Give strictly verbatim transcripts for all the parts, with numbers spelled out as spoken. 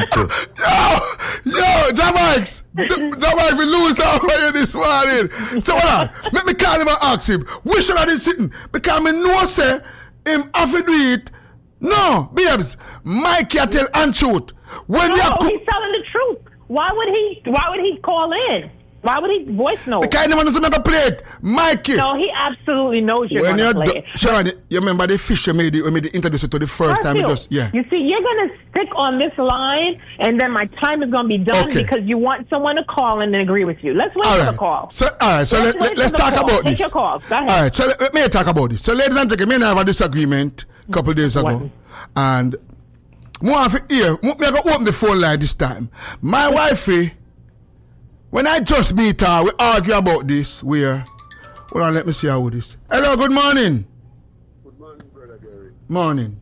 yo, yo, Jamax, Jamax, we lose our way this morning. So hold on, let me call him and ask him, where should I be sitting? Because I know say him have to do it. No, babes, Mikey I tell untruth. When no, you co- he's telling the truth. Why would he? Why would he call in? Why would he voice note? Because anyone doesn't make a play it. Mikey. No, he absolutely knows you're going to play do- it. Sharon, you remember the fish you made, you made the introduce to the first time? You just, yeah. You see, you're going to stick on this line, and then my time is going to be done okay. because you want someone to call in and agree with you. Let's wait all for right. the call. So, all right, so let's, let, let, let's talk call. about Take this. Your call. Go ahead. All right, so let, let me talk about this. So, ladies and gentlemen, me and I have a disagreement a couple of days ago, what? and more have here. Me I go open the phone line this time. My wifey, when I just meet her, we argue about this. Where, hold on, let me see how this. Hello, good morning. Good morning, brother Gary. Morning.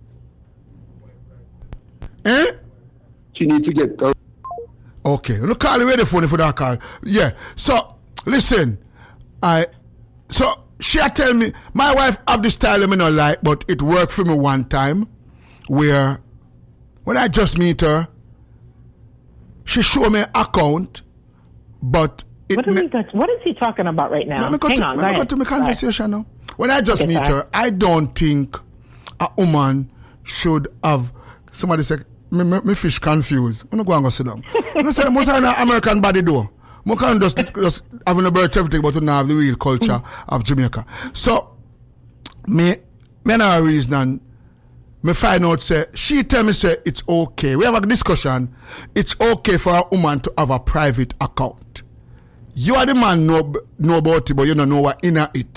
Eh? She need to get her. Okay, look, call you ready phone for that call. Yeah. So listen, I. So she tell me my wife have this style I me not like, but it worked for me one time, where when I just meet her, she show me account, but it. What is, ne- he, got- what is he talking about right now? Let me go Hang to, on, let me go go to my ahead. conversation now. When I just Okay, meet sorry. her, I don't think a woman should have somebody say me, me, me fish confused. I'm not going to go sit down. I say most of the American body do. We can just just having a birth everything, but we don't have the real culture of Jamaica. So me, me know a reason. And me find out say she tell me say it's okay. We have a discussion. It's okay for a woman to have a private account. You are the man know know about it, but you don't know what in it.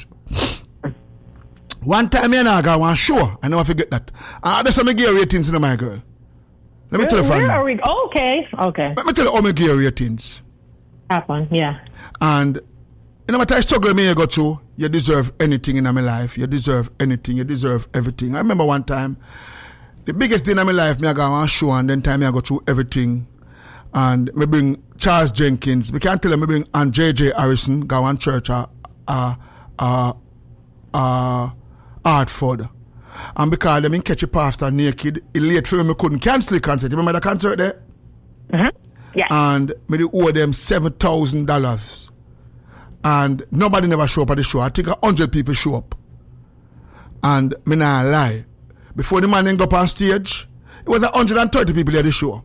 One time me and I got one show. I never forget that. And that's how me give ratings to my girl. Let me Where, tell you. where are we? Oh, okay, okay. Let me tell you how me give ratings. Have fun, yeah. And no matter how struggle me you go through, you deserve anything in my life. You deserve anything. You deserve everything. I remember one time, the biggest thing in my life, me I got one show and then time me I go through everything. And me bring Charles Jenkins. We can't tell him me bring and J J Harrison, got one church uh uh uh uh Hartford. And because them in catch a pastor naked, it late for me, me couldn't cancel the concert. You remember the concert there? Mm-hmm. Yeah. And me owe them seven thousand dollars. And nobody never show up at the show. I think a hundred people show up. And me nah lie. Before the man then go up on stage, it was a hundred and thirty people at the show.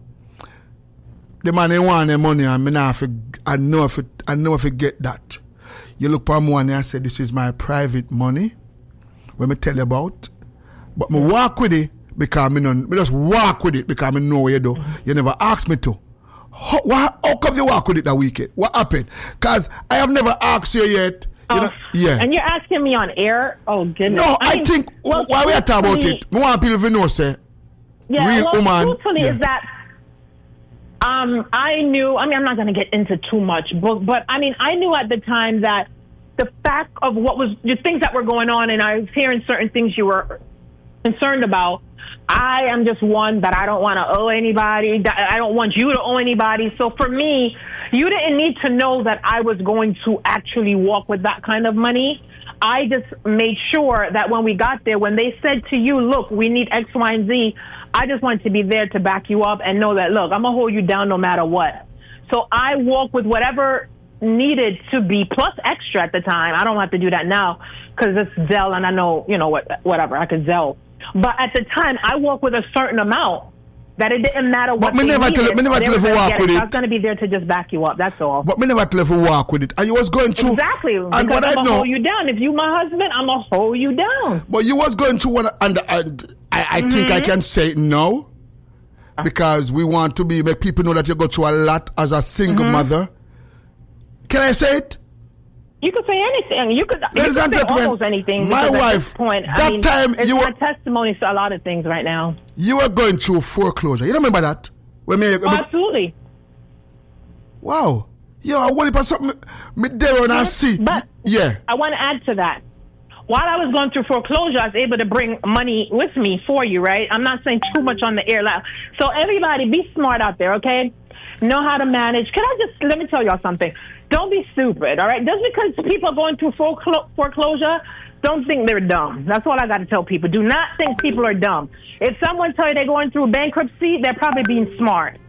The man ain't want their money and me nah I know if it, I know if it get that. You look for money and say this is my private money. When me tell you about. But me walk with it because me no me just walk with it because me know what you do. You never ask me to. How, how, how come you walk with it that weekend? What happened? Because I have never asked you yet. You Oh, know, yeah. And you're asking me on air? Oh, goodness. No, I, mean, think well, why we are talking about truthfully- it. We want people to know, say, Yeah, real well, woman. truthfully Yeah. is that um, I knew, I mean, I'm not going to get into too much, but, but I mean, I knew at the time that the fact of what was, the things that were going on, and I was hearing certain things you were concerned about. I am just one that I don't want to owe anybody. That I don't want you to owe anybody. So for me, you didn't need to know that I was going to actually walk with that kind of money. I just made sure that when we got there, when they said to you, look, we need X, Y, and Z, I just wanted to be there to back you up and know that, look, I'm going to hold you down no matter what. So I walk with whatever needed to be, plus extra at the time. I don't have to do that now because it's Zelle and I know, you know, what, whatever, I could Zelle. But at the time, I walk with a certain amount that it didn't matter what But me they never needed. tell- me never They tell were if you gonna walk get with I it. was going to be there to just back you up. That's all. But me never tell you walk with it. And you was going through. Exactly. And Because what I'm I going to know. hold you down. If you my husband, I'm going to hold you down. But you was going through one, and, and I, I think I can say no. Because we want to be, make people know that you go through a lot as a single Mm-hmm. mother. Can I say it? You could say anything. You could, you Ladies could and say gentlemen, almost anything. my because at wife, this point, that I mean, time it's you my were- testimony to a lot of things right now. You were going through foreclosure. You remember that? When me, Oh, absolutely. wow. Yo, I want to something me there and I see. But Yeah. I want to add to that. While I was going through foreclosure, I was able to bring money with me for you, right? I'm not saying too much on the air loud. So everybody, be smart out there, okay? Know how to manage. Can I just, let me tell y'all something. Don't be stupid, all right? Just because people are going through foreclo- foreclosure, don't think they're dumb. That's all I got to tell people. Do not think people are dumb. If someone tell you they're going through bankruptcy, they're probably being smart.